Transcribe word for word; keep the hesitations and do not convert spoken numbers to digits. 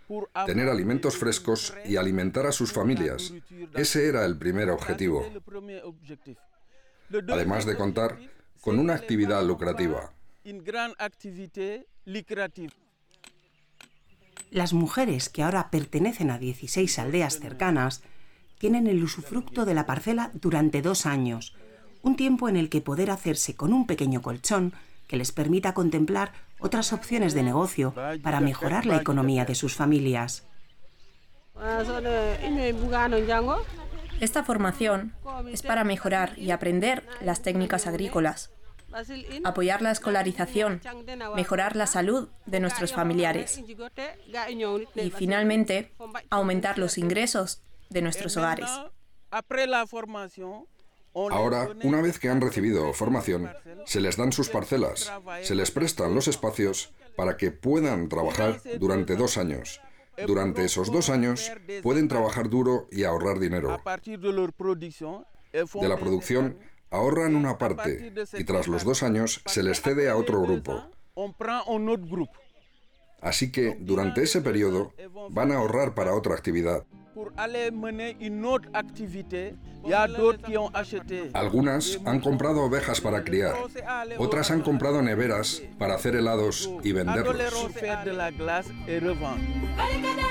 tener alimentos frescos y alimentar a sus familias. Ese era el primer objetivo, además de contar con una actividad lucrativa. Las mujeres, que ahora pertenecen a dieciséis aldeas cercanas, tienen el usufructo de la parcela durante dos años, un tiempo en el que poder hacerse con un pequeño colchón que les permita contemplar otras opciones de negocio para mejorar la economía de sus familias. Esta formación es para mejorar y aprender las técnicas agrícolas, apoyar la escolarización, mejorar la salud de nuestros familiares y, finalmente, aumentar los ingresos de nuestros hogares. Ahora, una vez que han recibido formación, se les dan sus parcelas, se les prestan los espacios para que puedan trabajar durante dos años. Durante esos dos años pueden trabajar duro y ahorrar dinero. De la producción ahorran una parte y tras los dos años se les cede a otro grupo. Así que durante ese periodo van a ahorrar para otra actividad. Algunas han comprado ovejas para criar, otras han comprado neveras para hacer helados y venderlos.